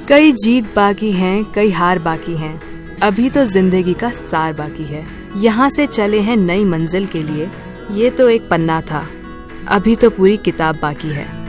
कई जीत बाकी हैं, कई हार बाकी हैं, अभी तो जिंदगी का सार बाकी है। यहाँ से चले हैं नई मंजिल के लिए, ये तो एक पन्ना था, अभी तो पूरी किताब बाकी है।